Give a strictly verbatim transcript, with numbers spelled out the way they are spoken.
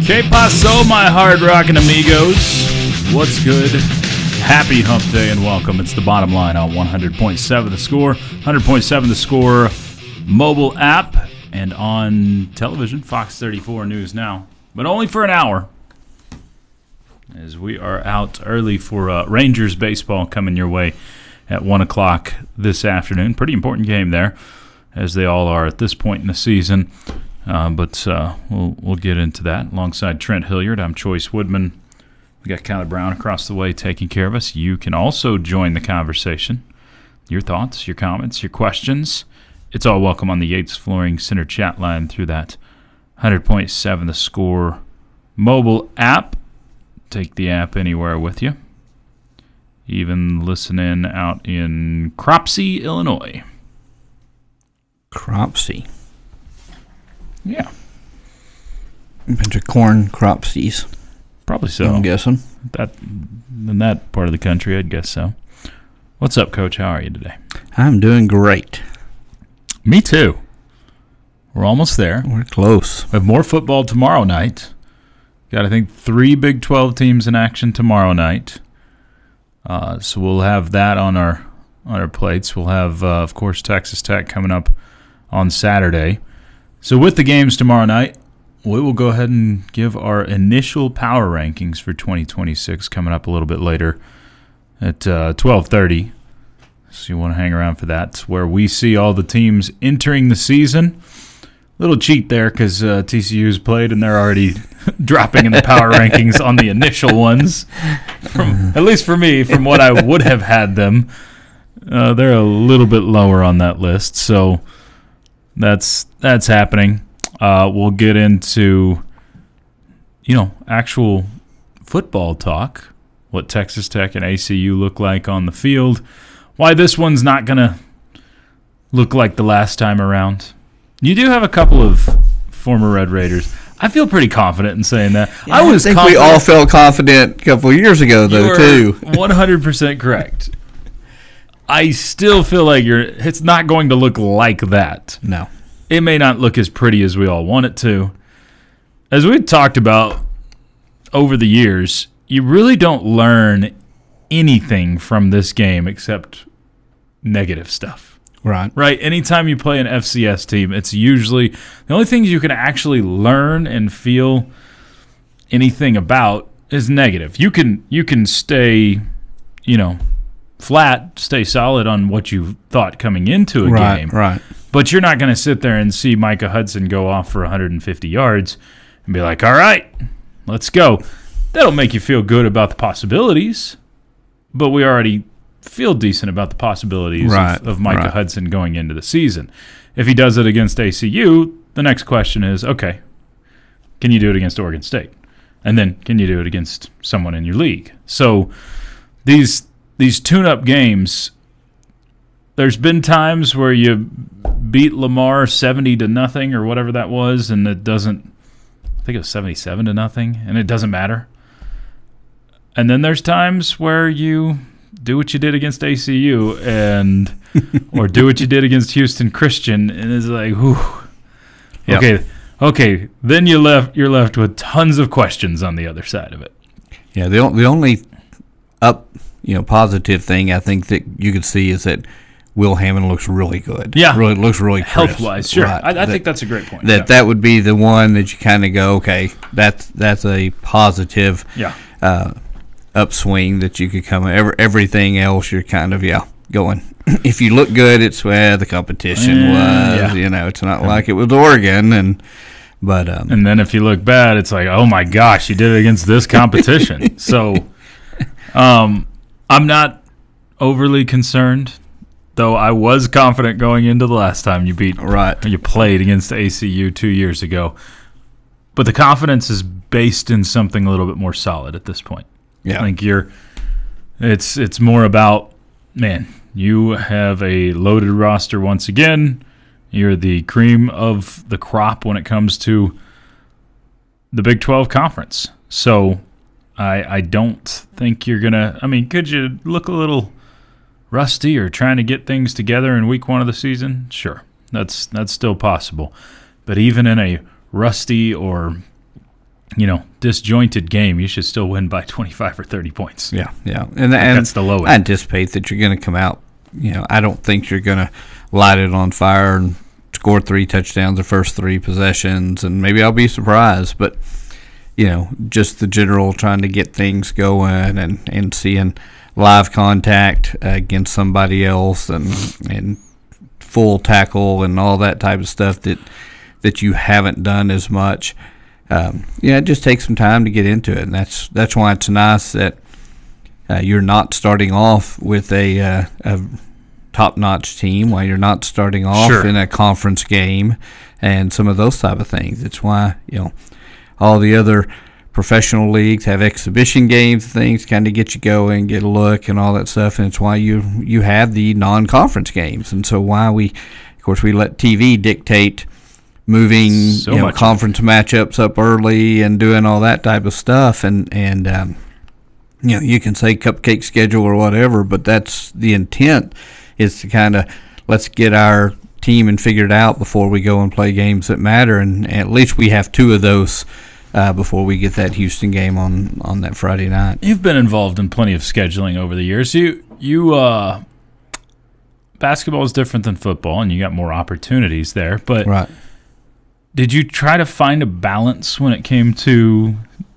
Que paso, my hard rockin' amigos? What's good? Happy hump day and welcome. It's the bottom line on one hundred point seven The Score, one hundred point seven The Score mobile app, and on television, Fox thirty-four News Now. But only for an hour, as we are out early for uh, Rangers baseball coming your way at one o'clock this afternoon. Pretty important game there, as they all are at this point in the season. Uh, but uh, we'll we'll get into that. Alongside Trent Hilliard, I'm Choice Woodman. We got Kyler Brown across the way taking care of us. You can also join the conversation. Your thoughts, your comments, your questions. It's all welcome on the Yates Flooring Center chat line through that one hundred point seven The Score mobile app. Take the app anywhere with you. Even listen in out in Cropsey, Illinois. Cropsey. Yeah. A bunch of corn Cropseys. Probably so. I'm guessing. That, in that part of the country, I'd guess so. What's up, Coach? How are you today? I'm doing great. Me too. We're almost there. We're close. We have more football tomorrow night. Got, I think, three Big twelve teams in action tomorrow night. Uh, so we'll have that on our on our plates. We'll have, uh, of course, Texas Tech coming up on Saturday. So with the games tomorrow night, we will go ahead and give our initial power rankings for twenty twenty-six coming up a little bit later at uh, twelve thirty. So you want to hang around for that. It's where we see all the teams entering the season. Little cheat there because uh, T C U's played and they're already dropping in the power rankings on the initial ones. From, at least for me, from what I would have had them, uh, they're a little bit lower on that list. So that's that's happening. Uh, we'll get into, you know, actual football talk, what Texas Tech and A C U look like on the field, why this one's not going to look like the last time around. You do have a couple of former Red Raiders. I feel pretty confident in saying that. Yeah, I was I think confident. we all felt confident a couple of years ago, though, You too. one hundred percent correct. I still feel like you're. It's not going to look like that. No. It may not look as pretty as we all want it to. As we've talked about over the years, you really don't learn anything from this game except negative stuff. Right. Right? Anytime you play an F C S team, it's usually the only things you can actually learn and feel anything about is negative. You can you can stay, you know, flat, stay solid on what you thought coming into a right, game. Right. But you're not going to sit there and see Micah Hudson go off for one hundred fifty yards and be like, all right, let's go. That'll make you feel good about the possibilities, but we already feel decent about the possibilities right, of, of Micah right. Hudson going into the season. If he does it against A C U, the next question is, okay, can you do it against Oregon State? And then can you do it against someone in your league? So these these tune-up games, there's been times where you beat Lamar seventy to nothing or whatever that was, and it doesn't, I think it was seventy-seven to nothing, and it doesn't matter. And then there's times where you do what you did against A C U and or do what you did against Houston Christian, and it's like, whew. Yep. Okay, okay. Then you left. You're left with tons of questions on the other side of it. Yeah. The the only up, you know, positive thing I think that you could see is that Will Hammond looks really good. Yeah, really looks really crisp. health wise. Sure, right. I, I that, think that's a great point. That yeah. that would be the one that you kind of go, okay, that's that's a positive. Yeah. Uh, upswing that you could come. Every, everything else, you're kind of yeah going. If you look good, it's where the competition Uh, was. yeah. You know, it's not like it was Oregon, and but um, And then if you look bad, it's like, oh my gosh, you did it against this competition. so, um, I'm not overly concerned, though. I was confident going into the last time you beat, right, you played against A C U two years ago. But the confidence is based in something a little bit more solid at this point. yeah, I think you're. It's it's more about, man, you have a loaded roster once again. You're the cream of the crop when it comes to the Big twelve Conference. So I I don't think you're going to – I mean, could you look a little rusty or trying to get things together in week one of the season? Sure, that's that's still possible. But even in a rusty or you know, disjointed game, you should still win by twenty-five or thirty points. Yeah, yeah. And, and that's the low end. I anticipate that you're going to come out, you know, I don't think you're going to light it on fire and score three touchdowns the first three possessions, and maybe I'll be surprised, but, you know, just the general trying to get things going and, and seeing live contact uh, against somebody else and and full tackle and all that type of stuff that that you haven't done as much. Um, yeah, it just takes some time to get into it, and that's that's why it's nice that uh, you're not starting off with a, uh, a top-notch team, while you're not starting off sure. in a conference game and some of those type of things. It's why, you know, all the other professional leagues have exhibition games, things kind of get you going, get a look, and all that stuff. And it's why you you have the non-conference games, and so why we, of course, we let T V dictate moving so you know, conference matchups up early and doing all that type of stuff. And and um, you know, you can say cupcake schedule or whatever, but that's the intent, is to kind of let's get our team and figure it out before we go and play games that matter. And, and at least we have two of those Uh, before we get that Houston game on, on that Friday night. You've been involved in plenty of scheduling over the years. You you uh, basketball is different than football, and you got more opportunities there. But right. did you try to find a balance when it came to